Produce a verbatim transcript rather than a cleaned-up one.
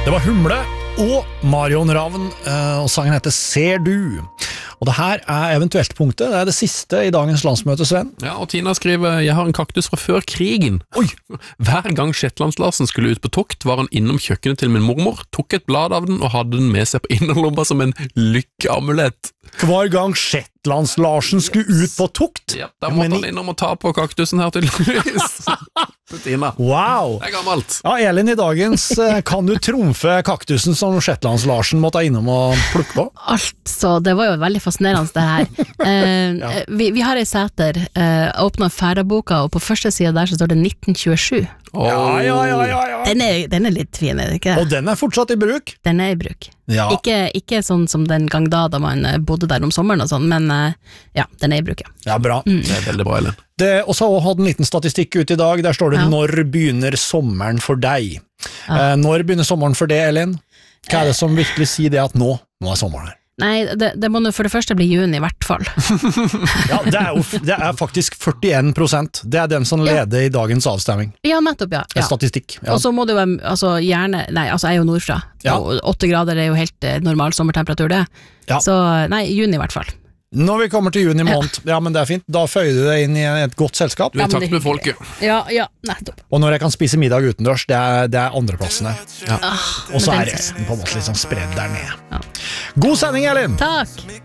Det var Humle og Marion Ravn, og sangen heter Ser du. Og det her er eventuelt punktet, det er det siste i dagens landsmøte, Sven. Ja, og Tina skriver, jeg har en kaktus fra før krigen. Oi! Hver gang Shetlands-Larsen skulle ut på tokt, var han innom kjøkkenet til min mormor, tok et blad av den og hadde den med seg på innerlomba som en lykkeamulett. Hver gang Shetlands-Larsen skulle ut på tokt? Ja, da måtte han innom og ta på kaktusen her tydeligvis. Tina. Wow! Det er gammelt. Ja, Elin, i dagens kan du trumfe kaktusen som Shetlands-Larsen måtte innom og plukke på? Altså, det var jo veldig fascinerende det her. Eh, ja. vi, vi har ei seter, eh, åpnet Færaboka, og på første siden der så står det nitten tjuesju. Oh. Ja, ja, ja, ja, ja. Den er, den er litt fin, er det ikke? Og den er fortsatt i bruk? Den er i bruk. Ja. Ikke, ikke sånn som den gang da, da man bodde der om sommeren og sånn, men ja, den er i bruk, ja. Ja, bra. Mm. Det er veldig bra, Elin. Det også hadde en liten statistikk ut i dag, der står det ja. Når begynner sommeren for deg? Ja. Eh, når begynner sommeren for deg, Elin? Hva er det som virkelig sier det at nå, nå er sommeren her? Nei, det, det må nå for det første bli juni i hvert fall. Ja, det er jo det er faktisk førtien prosent. Det er den som leder ja. I dagens avstemming. Ja, nettopp, ja. ja. Statistikk. Ja. Og så må det jo være, altså gjerne, nei, altså jeg er jo nordfra, ja. og åtte grader er jo helt eh, normal sommertemperatur det. Ja. Så nei, juni i hvert fall. Når vi kommer til juni måned, ja. ja, men det er fint, da føyer du deg inn i et godt selskap. Du er i takt med folket. Ja, ja, nettopp. Og når jeg kan spise middag utendørs, det er, det er andreplassen her. Ja. Og så er resten på en måte litt sånn spredd der nede. Ja. God sending, Elin! Takk!